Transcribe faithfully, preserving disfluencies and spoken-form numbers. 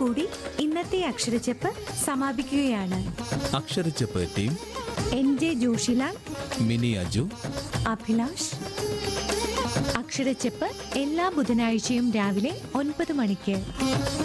ഇതോടുകൂടി ഇന്നത്തെ അക്ഷരച്ചെപ്പ് സമാപിക്കുകയാണ്. അക്ഷരച്ചെപ്പ് team N J Joshilal, mini Aju, Abhilash. അക്ഷരച്ചെപ്പ് എല്ലാ ബുധനാഴ്ചയും രാവിലെ ഒൻപത് മണിക്ക്.